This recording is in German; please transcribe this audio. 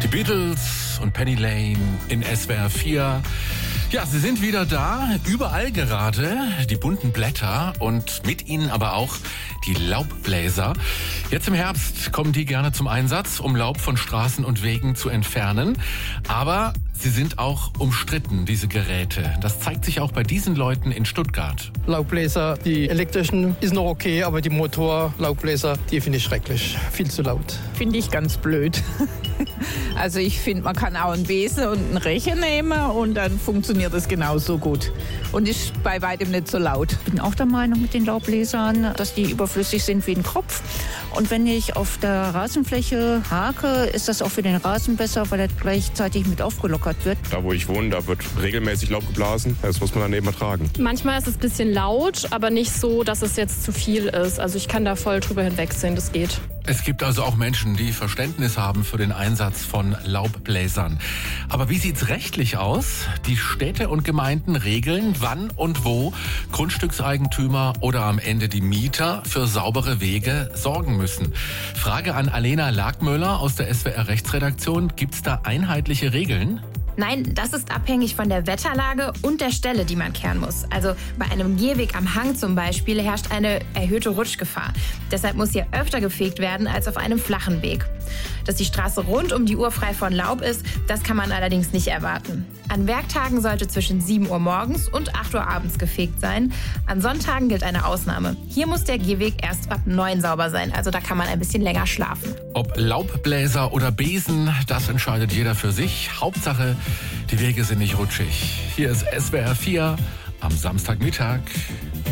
Die Beatles und Penny Lane in SWR 4. Ja, sie sind wieder da, überall gerade, die bunten Blätter und mit ihnen aber auch die Laubbläser. Jetzt im Herbst kommen die gerne zum Einsatz, um Laub von Straßen und Wegen zu entfernen. Aber sie sind auch umstritten, diese Geräte. Das zeigt sich auch bei diesen Leuten in Stuttgart. Laubbläser, die elektrischen, ist noch okay, aber die Motorlaubbläser, die finde ich schrecklich. Viel zu laut. Finde ich ganz blöd. Also ich finde, man kann auch einen Besen und einen Rechen nehmen und dann funktioniert es genauso gut. Und ist bei weitem nicht so laut. Ich bin auch der Meinung mit den Laubbläsern, dass die überflüssig sind wie ein Kropf. Und wenn ich auf der Rasenfläche hake, ist das auch für den Rasen besser, weil er gleichzeitig mit aufgelockert wird. Da, wo ich wohne, da wird regelmäßig Laub geblasen. Das muss man dann eben ertragen. Manchmal ist es ein bisschen laut, aber nicht so, dass es jetzt zu viel ist. Also ich kann da voll drüber hinwegsehen, das geht. Es gibt also auch Menschen, die Verständnis haben für den Einsatz von Laubbläsern. Aber wie sieht's rechtlich aus? Die Städte und Gemeinden regeln, wann und wo Grundstückseigentümer oder am Ende die Mieter für saubere Wege sorgen müssen. Frage an Alena Lagmöller aus der SWR Rechtsredaktion. Gibt's da einheitliche Regeln? Nein, das ist abhängig von der Wetterlage und der Stelle, die man kehren muss. Also bei einem Gehweg am Hang zum Beispiel herrscht eine erhöhte Rutschgefahr. Deshalb muss hier öfter gefegt werden als auf einem flachen Weg. Dass die Straße rund um die Uhr frei von Laub ist, das kann man allerdings nicht erwarten. An Werktagen sollte zwischen 7 Uhr morgens und 8 Uhr abends gefegt sein. An Sonntagen gilt eine Ausnahme. Hier muss der Gehweg erst ab 9 sauber sein, also da kann man ein bisschen länger schlafen. Ob Laubbläser oder Besen, das entscheidet jeder für sich. Hauptsache, die Wege sind nicht rutschig. Hier ist SWR 4 am Samstagmittag.